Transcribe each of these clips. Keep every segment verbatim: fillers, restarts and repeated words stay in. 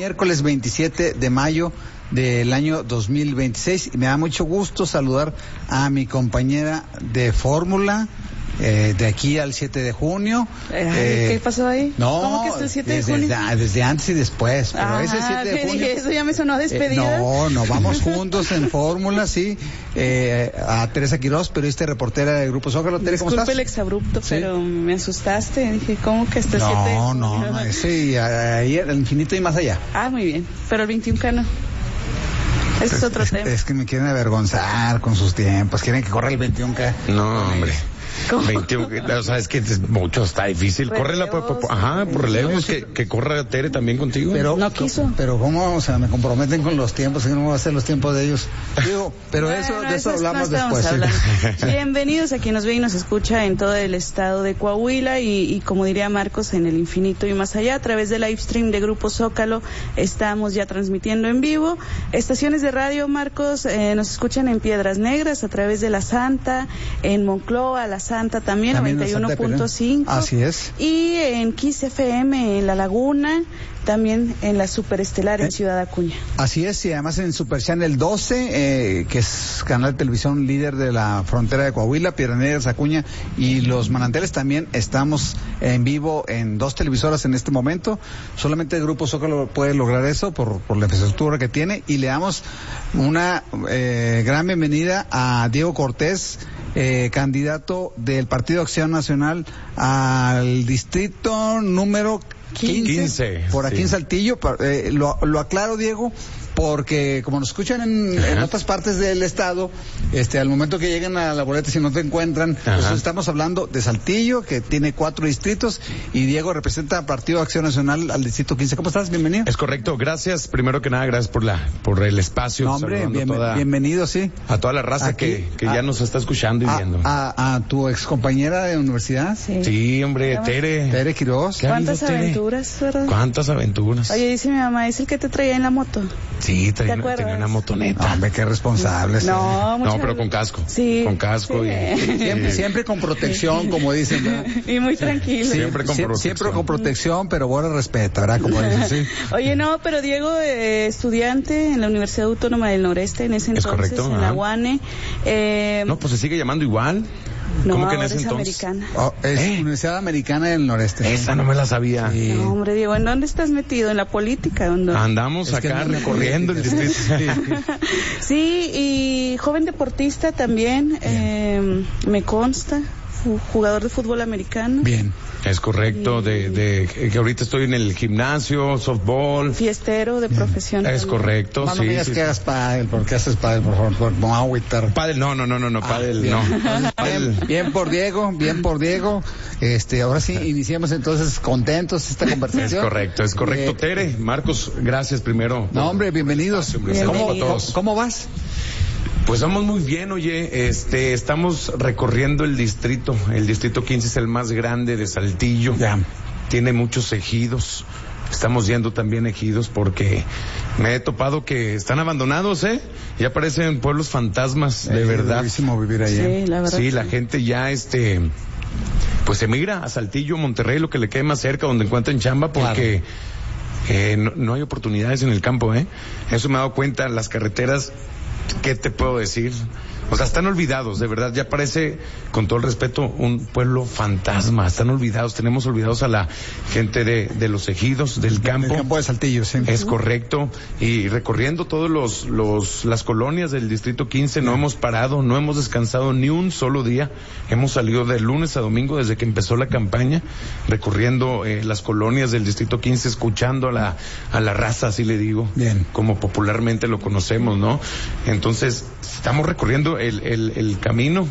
miércoles veintisiete de mayo del año dos mil veintiséis, y me da mucho gusto saludar a mi compañera de fórmula, eh, de aquí al siete de junio. Ay, eh, ¿Qué pasó ahí? No, ¿Cómo que es el siete desde, de junio? Desde antes y después, pero Ajá, ese siete de junio. Dije, eso ya me sonó despedida. Eh, no, no, vamos juntos en fórmula, sí, eh, a Teresa Quiroz, periodista y reportera del Grupo Zócalo. Tere, ¿cómo estás? Disculpe el exabrupto, ¿sí? Pero me asustaste, dije, ¿cómo que hasta el no, siete de junio? No, no, ese y ahí al infinito y más allá. Ah, muy bien, pero el veintiuno K no. Ese es otro es, tema. Es que me quieren avergonzar con sus tiempos, quieren que corra el veintiuno K. No, hombre. ¿Cómo? veintiuno, o sea, es que es mucho, está difícil. Córrela, por, por, ajá, por relevos, que, que corra Tere también contigo. Pero no quiso. Pero cómo, o sea, me comprometen con los tiempos, que no voy a hacer los tiempos de ellos. Digo, pero bueno, eso, de eso, eso no hablamos después. ¿Sí? Bienvenidos a quien nos ve y nos escucha en todo el estado de Coahuila y, y como diría Marcos, en el infinito y más allá, a través del live stream de Grupo Zócalo, estamos ya transmitiendo en vivo. Estaciones de radio, Marcos, eh, nos escuchan en Piedras Negras, a través de La Santa, en Moncloa, La Santa también, también noventa y uno punto cinco. Así es. Y en Kiss F M en La Laguna, también en la Superestelar en Ciudad Acuña. Así es, y además en Super Channel doce, eh, que es canal de televisión líder de la frontera de Coahuila, Piedras Negras, Acuña y Los Manantiales, también estamos en vivo en dos televisoras en este momento. Solamente el Grupo Zócalo puede lograr eso por, por la infraestructura que tiene, y le damos una eh, gran bienvenida a Diego Cortés, eh, candidato del Partido Acción Nacional al distrito número quince, quince por aquí sí. En Saltillo. Eh, lo, lo aclaro, Diego, porque como nos escuchan en, en otras partes del estado, este, al momento que lleguen a la boleta, si no te encuentran, pues estamos hablando de Saltillo, que tiene cuatro distritos, y Diego representa a Partido Acción Nacional al distrito quince. ¿Cómo estás? Bienvenido. Es correcto, gracias. Primero que nada, gracias por la por el espacio. No, hombre, bien, toda, bienvenido, sí. A toda la raza aquí, que, que a, ya nos está escuchando y a, viendo. A, a tu ex compañera de universidad. Sí, sí, hombre, Tere. Tere Quiroz. ¿Cuántas aventuras, verdad? ¿Cuántas aventuras? Oye, dice mi mamá, es el que te traía en la moto. Sí, traía, tenía una motoneta. No, hombre, qué responsable. No, no, pero con casco. Sí. Con casco. Sí. Y, siempre, siempre con protección, como dicen, ¿verdad? Y muy tranquilo. Sí, siempre con siempre, protección. Siempre con protección, pero bueno, respeto, ¿verdad? Como dicen, sí. Oye, no, pero Diego, eh, estudiante en la Universidad Autónoma del Noreste, en ese entonces, es correcto, en la U A N E. Eh, no, pues se sigue llamando igual. No, ¿Cómo que en ese es entonces? Americana. Oh, es ¿Eh? Universidad Americana del Noreste. Esa no me la sabía. Sí. No, hombre, Diego, ¿en dónde estás metido? ¿En la política? ¿Dónde? Andamos es acá recorriendo el distrito. Sí, y joven deportista también, eh, me consta, jugador de fútbol americano. Bien. Es correcto, y... de, de que ahorita estoy en el gimnasio, softball. Fiestero de profesión. Es correcto, no, sí. No me digas sí, que hagas pádel, porque haces pádel, por favor, por no agüitar. Pádel, no, no, no, no, no, ah, pádel, bien. no. Bien, bien por Diego, bien por Diego. Este, ahora sí, iniciamos entonces contentos esta conversación. Es correcto, es correcto. Eh, Tere, Marcos, gracias primero. No, hombre, bienvenidos. Bienvenidos. ¿Cómo, todos. ¿Cómo vas? Pues vamos muy bien, oye, este, estamos recorriendo el distrito, el distrito quince es el más grande de Saltillo, ya. Tiene muchos ejidos, estamos yendo también ejidos porque me he topado que están abandonados, ¿eh? Ya parecen pueblos fantasmas, de es verdad. Es durísimo vivir allá. Sí, la verdad. Sí, la gente ya, este, pues emigra a Saltillo, Monterrey, lo que le quede más cerca, donde encuentren chamba, porque... Claro. Eh, no, no hay oportunidades en el campo, ¿eh? Eso me he dado cuenta, las carreteras... ¿Qué te puedo decir? O sea, están olvidados, de verdad, ya parece, con todo el respeto, un pueblo fantasma. Están olvidados, tenemos olvidados a la gente de, de los ejidos, del campo. Del campo de Saltillo, sí. Es correcto. Y recorriendo todos los, los, las colonias del distrito quince, no hemos parado, no hemos descansado ni un solo día. Hemos salido de lunes a domingo desde que empezó la campaña, recorriendo eh, las colonias del distrito quince, escuchando a la, a la raza, así le digo. Bien. Como popularmente lo conocemos, ¿no? Entonces, estamos recorriendo el, el, el camino.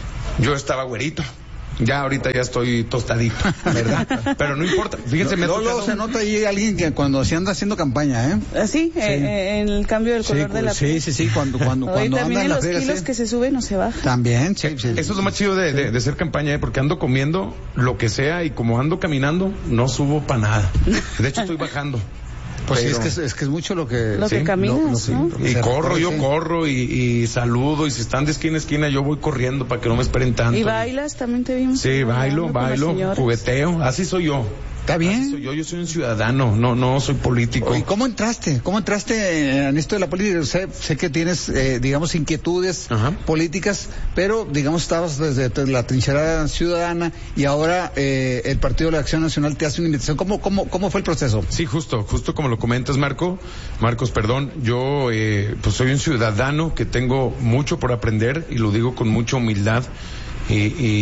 Yo estaba güerito. Ya ahorita ya estoy tostadito, ¿verdad? Pero no importa. Fíjense, me ha tocado... Luego se nota ahí alguien que cuando se anda haciendo campaña, ¿eh? ¿Así? Sí. Eh, en el cambio del color sí, de la piel. Sí, sí, sí, cuando, cuando, Oye, cuando también anda en los la kilos sí. que se suben o se bajan. También, sí, sí. Eso es lo más chido de, de, de hacer campaña, ¿eh? Porque ando comiendo lo que sea y como ando caminando, no subo para nada. De hecho, estoy bajando. Pues pero, sí, es que es, es que es mucho lo que... Lo sí, que caminas, lo, lo, ¿no? Y corro, recorre, yo sí. corro y, y saludo, y si están de esquina a esquina, yo voy corriendo para que no me esperen tanto. ¿Y bailas? También te vimos. Sí, bailo, bailo, jugueteo, así soy yo. Está bien. Soy yo, yo soy un ciudadano, no, no soy político. ¿Y cómo entraste? ¿Cómo entraste en esto de la política? Sé, sé que tienes, eh, digamos, inquietudes Ajá. políticas, pero, digamos, estabas desde la trinchera ciudadana y ahora eh, el Partido de la Acción Nacional te hace una invitación. ¿Cómo, cómo, cómo fue el proceso? Sí, justo, justo como lo comentas, Marco. Marcos, perdón, yo eh, pues soy un ciudadano que tengo mucho por aprender y lo digo con mucha humildad. Y,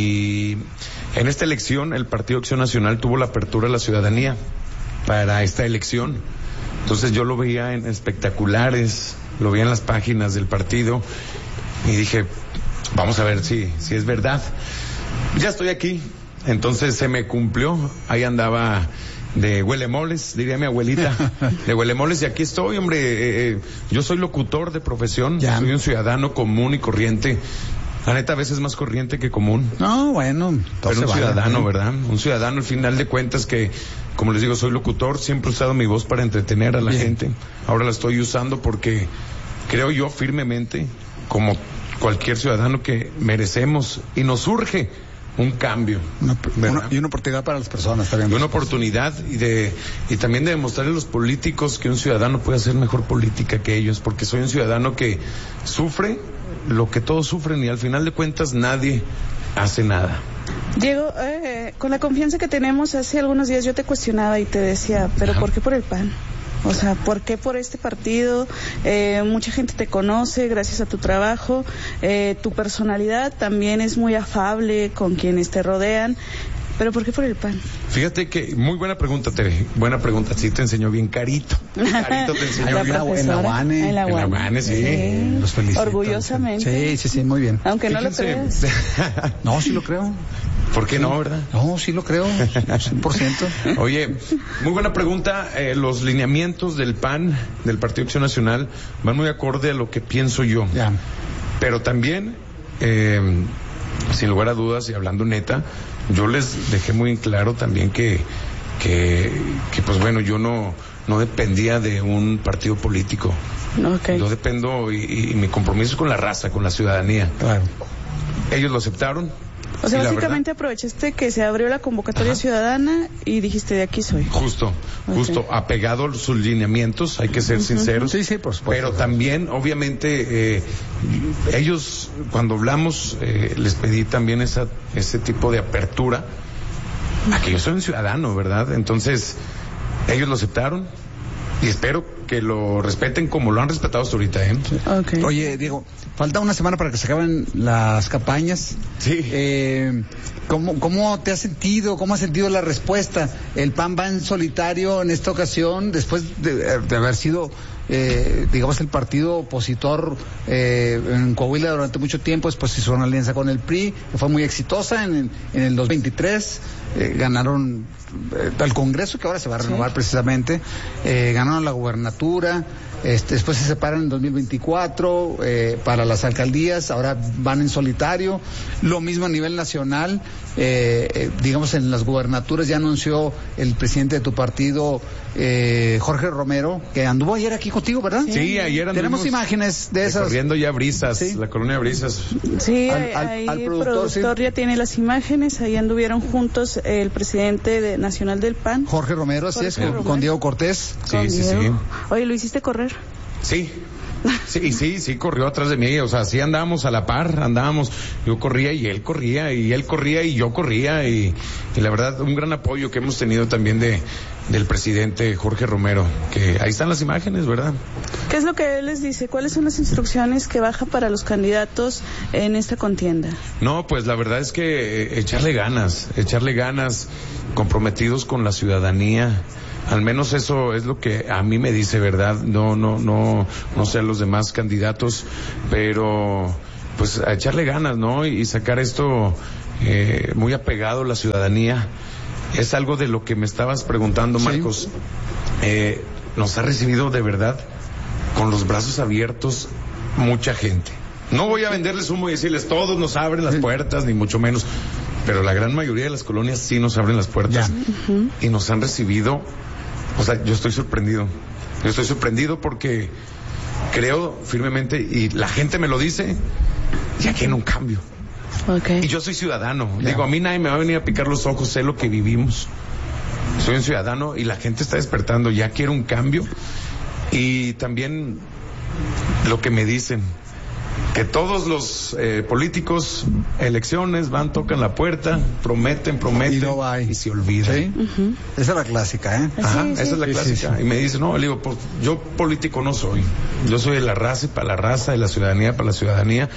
y en esta elección el Partido Acción Nacional tuvo la apertura a la ciudadanía para esta elección. Entonces yo lo veía en espectaculares, lo veía en las páginas del partido y dije, vamos a ver si, si es verdad. Ya estoy aquí, entonces se me cumplió, ahí andaba de huelemoles, diría mi abuelita, de huelemoles, y aquí estoy, hombre, eh, eh, yo soy locutor de profesión, ya. Soy un ciudadano común y corriente. La neta, a veces más corriente que común. No, bueno. Pero un ciudadano, vale, ¿verdad? Un ciudadano, al final de cuentas, que, como les digo, soy locutor, siempre he usado mi voz para entretener a la Bien. gente. Ahora la estoy usando porque creo yo firmemente, como cualquier ciudadano, que merecemos y nos urge un cambio. Una, una, y una oportunidad para las personas también. Y una oportunidad y de y también de demostrarle a los políticos que un ciudadano puede hacer mejor política que ellos, porque soy un ciudadano que sufre lo que todos sufren y al final de cuentas nadie hace nada. Diego, eh, con la confianza que tenemos, hace algunos días yo te cuestionaba y te decía, ¿pero Ajá. por qué por el P A N? O sea, ¿por qué por este partido? Eh, mucha gente te conoce gracias a tu trabajo, eh, tu personalidad también es muy afable con quienes te rodean. ¿Pero por qué por el P A N? Fíjate que, muy buena pregunta, Tere, buena pregunta, sí te enseñó bien carito. Carito te enseñó bien. En la U A N E. En la U A N E, sí. sí. Los felicito. Orgullosamente. Sí, sí, sí, muy bien. Aunque Fíjense. no lo creas. No, sí lo creo. ¿Por qué sí. no, verdad? No, sí lo creo, cien por ciento. Oye, muy buena pregunta. Eh, los lineamientos del P A N, del Partido Acción Nacional, van muy acorde a lo que pienso yo. Ya. Pero también, eh, sin lugar a dudas y hablando neta, yo les dejé muy claro también que, que, que pues bueno, yo no, no dependía de un partido político. Okay. Yo dependo y, y mi compromiso es con la raza, con la ciudadanía. Claro. Ellos lo aceptaron. O sea, Sí, básicamente aprovechaste que se abrió la convocatoria Ajá. ciudadana y dijiste, de aquí soy. Justo, okay. justo, apegado a sus lineamientos, hay que ser uh-huh. sinceros. Sí, sí, por supuesto. Pero también, obviamente, eh, ellos, cuando hablamos, eh, les pedí también esa, ese tipo de apertura, a que yo soy un ciudadano, ¿verdad? Entonces, ellos lo aceptaron y espero que lo respeten como lo han respetado hasta ahorita, ¿eh? Okay. Oye, Diego, falta una semana para que se acaben las campañas. Sí. Eh, ¿cómo, ¿Cómo te has sentido? ¿Cómo has sentido la respuesta? El P A N va en solitario en esta ocasión, después de, de haber sido, eh, digamos, el partido opositor eh, en Coahuila durante mucho tiempo. Después hizo una alianza con el P R I, que fue muy exitosa en, en el dos mil veintitrés. Eh, ganaron eh, al Congreso, que ahora se va a renovar sí. precisamente, eh, ganaron la gubernatura, este, después se separan en dos mil veinticuatro eh, para las alcaldías, ahora van en solitario, lo mismo a nivel nacional, eh, eh, digamos en las gubernaturas ya anunció el presidente de tu partido, eh, Jorge Romero, que anduvo ayer aquí contigo, ¿verdad? Sí, sí ayer tenemos imágenes de esas. Corriendo ya Brisas, ¿sí? La colonia Brisas. Sí, al, al, ahí al productor, el productor sí. ya tiene las imágenes, ahí anduvieron juntos el presidente de, nacional del P A N. Jorge Romero, así es, con, con Diego Cortés. Con sí, Diego. sí, sí. Oye, ¿lo hiciste correr? Sí. Sí, sí, sí, corrió atrás de mí, o sea, sí andábamos a la par, andábamos, yo corría y él corría, y él corría y yo corría, y, y la verdad, un gran apoyo que hemos tenido también de del presidente Jorge Romero, que ahí están las imágenes, ¿verdad? ¿Qué es lo que él les dice? ¿Cuáles son las instrucciones que baja para los candidatos en esta contienda? No, pues la verdad es que eh, echarle ganas, echarle ganas, comprometidos con la ciudadanía. Al menos eso es lo que a mí me dice, ¿verdad? No, no, no, no sé a los demás candidatos, pero pues a echarle ganas, ¿no? Y, y sacar esto eh, muy apegado a la ciudadanía. Es algo de lo que me estabas preguntando, Marcos. Sí. Eh, nos ha recibido de verdad con los brazos abiertos mucha gente. No voy a venderles humo y decirles todos nos abren las puertas, ni mucho menos, pero la gran mayoría de las colonias sí nos abren las puertas uh-huh. y nos han recibido. O sea, yo estoy sorprendido. Yo estoy sorprendido porque creo firmemente, y la gente me lo dice, ya quieren un cambio. Okay. Y yo soy ciudadano. Yeah. Digo, a mí nadie me va a venir a picar los ojos, sé lo que vivimos. soy un ciudadano y la gente está despertando, ya quiere un cambio. Y también lo que me dicen, que todos los eh, políticos, elecciones, van, tocan la puerta, prometen, prometen y, no va y se olvidan. ¿Sí? Uh-huh. Esa es la clásica, ¿eh? Ajá, sí, sí. esa es la sí, clásica. Sí, sí. Y me dicen, no, le digo, pues, yo político no soy. Yo soy de la raza y para la raza, de la ciudadanía para la ciudadanía.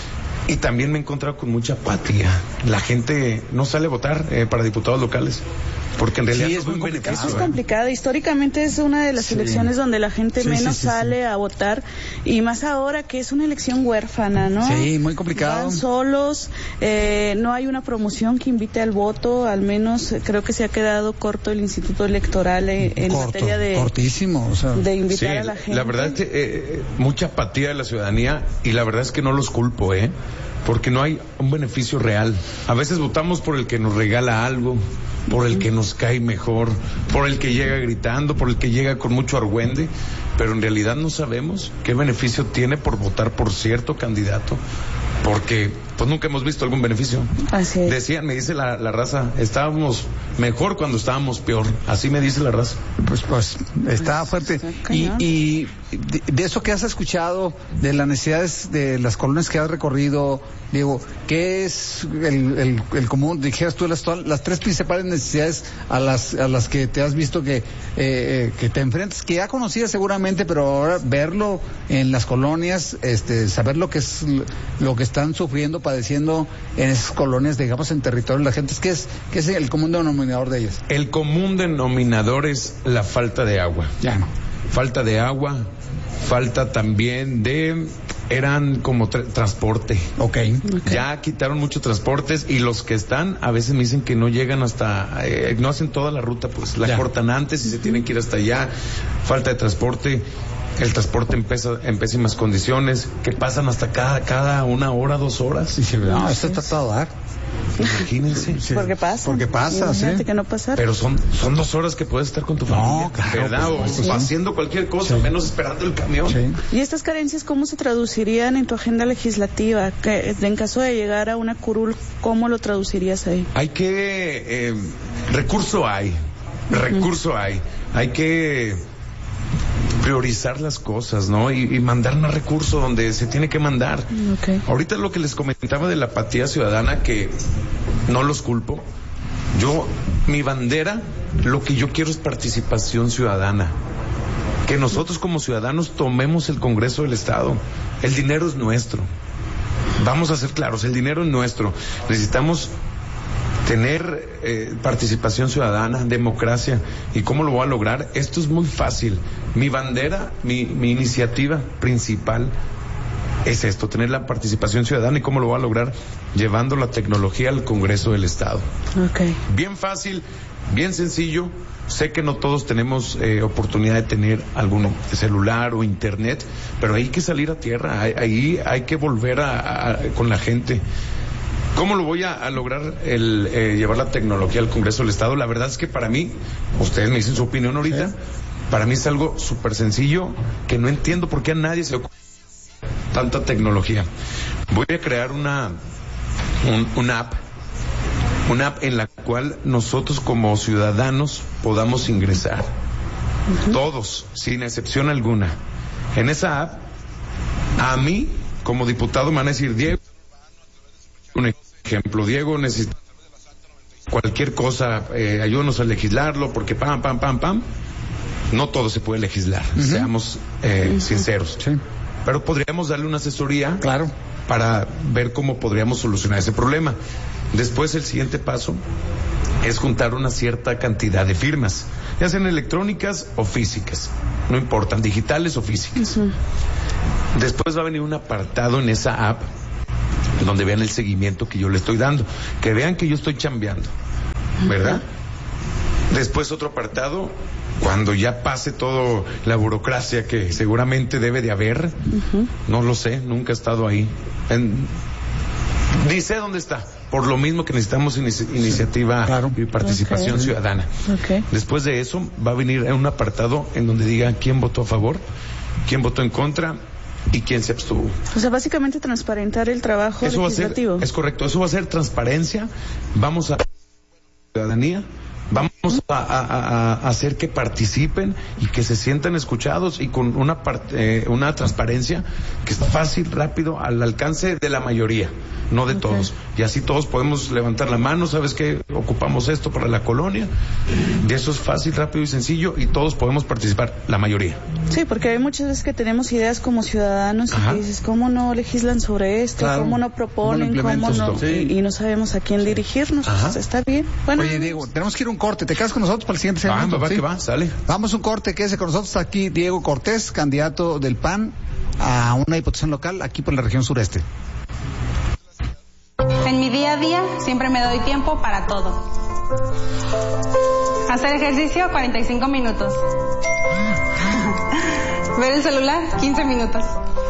Y también me he encontrado con mucha apatía. La gente no sale a votar eh, para diputados locales, porque en realidad sí, no es muy complicado. Es complicado. Históricamente es una de las sí. elecciones donde la gente sí, menos sí, sí, sale sí. a votar, y más ahora que es una elección huérfana, ¿no? Sí, muy complicado. Van solos, eh, no hay una promoción que invite al voto, al menos eh, creo que se ha quedado corto el Instituto Electoral eh, en Corto, materia de cortísimo, o sea. de invitar sí, a la gente. La verdad es que eh, mucha apatía de la ciudadanía, y la verdad es que no los culpo, ¿eh? Porque no hay un beneficio real. A veces votamos por el que nos regala algo, por el que nos cae mejor, por el que llega gritando, por el que llega con mucho argüende, pero en realidad no sabemos qué beneficio tiene por votar por cierto candidato, porque pues nunca hemos visto algún beneficio. Así es. Decían, me dice la, la raza, estábamos mejor cuando estábamos peor, así me dice la raza. Pues pues está fuerte. Y, y de, de eso que has escuchado, de las necesidades de las colonias que has recorrido, digo, ¿qué es el, el, el común? Dijeras tú las, las tres principales necesidades a las a las que te has visto que, eh, que te enfrentas, que ya conocías seguramente, pero ahora verlo en las colonias, este, saber lo que es lo que están sufriendo, padeciendo en esas colonias, digamos, en territorio de la gente, ¿qué es, qué es el común denominador de ellas? El común denominador es la falta de agua. Ya no. Falta de agua, falta también de, eran como tra- transporte. Okay. ok. Ya quitaron muchos transportes, y los que están a veces me dicen que no llegan hasta, eh, no hacen toda la ruta, pues la ya. cortan antes y se tienen que ir hasta allá. Falta de transporte. El transporte en, pesa, en pésimas condiciones, que pasan hasta cada, cada una hora, dos horas. Sí, sí, no, esto está todo a dar. Imagínense. Sí. Porque pasa. Porque pasa, sí. Que no pasa. Pero son, son dos horas que puedes estar con tu familia. No, claro. ¿Verdad? Pues, o, sí. o haciendo cualquier cosa, sí. menos esperando el camión. Sí. ¿Y estas carencias cómo se traducirían en tu agenda legislativa? Que en caso de llegar a una curul, ¿cómo lo traducirías ahí? Hay que... Eh, recurso hay. Recurso uh-huh. hay. Hay que... priorizar las cosas, ¿no? Y, y mandar más recursos donde se tiene que mandar. Okay. Ahorita lo que les comentaba de la apatía ciudadana, que no los culpo. Yo, mi bandera, lo que yo quiero es participación ciudadana. Que nosotros como ciudadanos tomemos el Congreso del Estado. El dinero es nuestro. Vamos a ser claros, el dinero es nuestro. Necesitamos tener eh, participación ciudadana, democracia. ¿Y cómo lo voy a lograr? Esto es muy fácil. Mi bandera, mi, mi iniciativa principal es esto, tener la participación ciudadana. ¿Y cómo lo voy a lograr? Llevando la tecnología al Congreso del Estado. Okay. Bien fácil, bien sencillo. Sé que no todos tenemos eh, oportunidad de tener algún celular o internet, pero hay que salir a tierra, ahí, ahí hay que volver a, a, con la gente. ¿Cómo lo voy a, a lograr el eh, llevar la tecnología al Congreso del Estado? La verdad es que para mí, ustedes me dicen su opinión ahorita, sí. para mí es algo súper sencillo, que no entiendo por qué a nadie se le ocurre tanta tecnología. Voy a crear una, un, una app, una app en la cual nosotros como ciudadanos podamos ingresar. Uh-huh. Todos, sin excepción alguna. En esa app, a mí, como diputado, me van a decir, Diego, un ejemplo, Diego necesita cualquier cosa, eh, ayúdanos a legislarlo, porque pam, pam, pam, pam, no todo se puede legislar, uh-huh. seamos eh, uh-huh. sinceros. Sí. Pero podríamos darle una asesoría, claro, para ver cómo podríamos solucionar ese problema. Después, el siguiente paso es juntar una cierta cantidad de firmas, ya sean electrónicas o físicas, no importan, digitales o físicas. Uh-huh. Después va a venir un apartado en esa app donde vean el seguimiento que yo le estoy dando, que vean que yo estoy chambeando, ¿verdad? Uh-huh. Después otro apartado, cuando ya pase toda la burocracia que seguramente debe de haber, uh-huh. no lo sé, nunca he estado ahí. En, ni sé dónde está, por lo mismo que necesitamos inici- iniciativa sí, claro. y participación okay. ciudadana. Okay. Después de eso va a venir un apartado en donde diga quién votó a favor, quién votó en contra y quién se abstuvo. O sea, básicamente transparentar el trabajo eso legislativo. Va a ser, es correcto, eso va a ser transparencia. Vamos a ciudadanía, vamos Vamos a, a, a, a hacer que participen y que se sientan escuchados y con una, part, eh, una transparencia que está fácil, rápido, al alcance de la mayoría, no de okay. todos. Y así todos podemos levantar la mano, ¿sabes qué? Ocupamos esto para la colonia. De eso es fácil, rápido y sencillo y todos podemos participar, la mayoría. Sí, porque hay muchas veces que tenemos ideas como ciudadanos Ajá. y que dices, ¿cómo no legislan sobre esto? Claro. ¿Cómo no proponen? ¿Cómo, ¿Cómo no? Sí. Y, y no sabemos a quién dirigirnos. Pues está bien. Bueno, oye, Diego, tenemos que ir a un corte. ¿Te quedas con nosotros para el siguiente segmento? Ah, va, ¿sí? que va, sale. Vamos a un corte, quédese con nosotros aquí Diego Cortés, candidato del P A N a una diputación local aquí por la región sureste. En mi día a día siempre me doy tiempo para todo. Hacer ejercicio cuarenta y cinco minutos. Ver el celular quince minutos.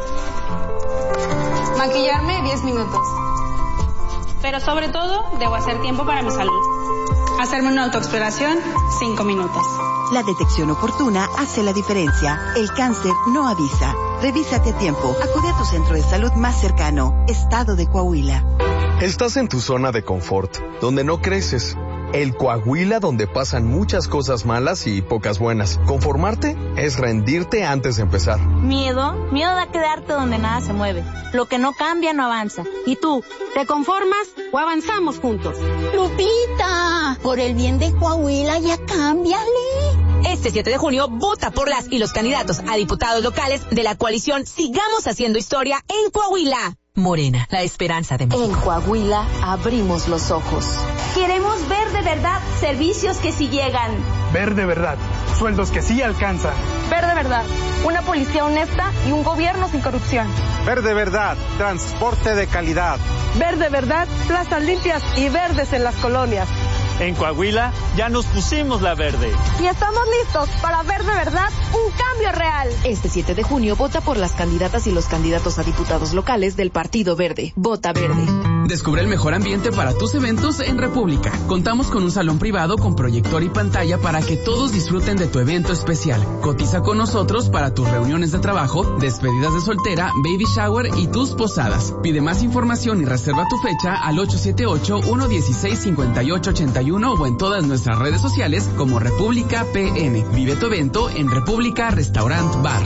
Maquillarme diez minutos. Pero sobre todo debo hacer tiempo para mi salud. Hacerme una autoexploración, cinco minutos. La detección oportuna hace la diferencia. El cáncer no avisa. Revísate a tiempo. Acude a tu centro de salud más cercano. Estado de Coahuila. Estás en tu zona de confort, donde no creces. El Coahuila donde pasan muchas cosas malas y pocas buenas. Conformarte es rendirte antes de empezar. Miedo, miedo a quedarte donde nada se mueve. Lo que no cambia no avanza. ¿Y tú, te conformas o avanzamos juntos? Lupita, por el bien de Coahuila ya cámbiale. Este siete de junio, vota por las y los candidatos a diputados locales de la coalición Sigamos Haciendo Historia en Coahuila. Morena, la esperanza de México. En Coahuila abrimos los ojos. Queremos ver de verdad servicios que sí llegan. Ver de verdad sueldos que sí alcanzan. Ver de verdad una policía honesta y un gobierno sin corrupción. Ver de verdad transporte de calidad. Ver de verdad plazas limpias y verdes en las colonias. En Coahuila ya nos pusimos la verde. Y estamos listos para ver de verdad un cambio real. Este siete de junio vota por las candidatas y los candidatos a diputados locales del Partido Verde. Vota Verde. Descubre el mejor ambiente para tus eventos en República. Contamos con un salón privado con proyector y pantalla para que todos disfruten de tu evento especial. Cotiza con nosotros para tus reuniones de trabajo, despedidas de soltera, baby shower y tus posadas. Pide más información y reserva tu fecha al ocho siete ocho, uno uno seis, cinco ocho ocho uno o en todas nuestras redes sociales como República P N. Vive tu evento en República Restaurant Bar.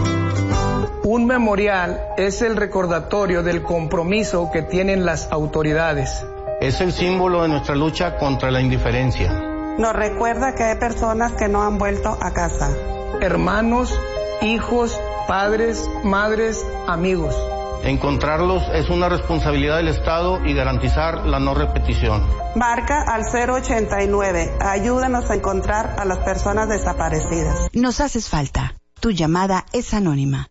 Un memorial es el recordatorio del compromiso que tienen las autoridades. Es el símbolo de nuestra lucha contra la indiferencia. Nos recuerda que hay personas que no han vuelto a casa. Hermanos, hijos, padres, madres, amigos. Encontrarlos es una responsabilidad del Estado y garantizar la no repetición. Marca al cero ochenta y nueve. Ayúdanos a encontrar a las personas desaparecidas. Nos haces falta. Tu llamada es anónima.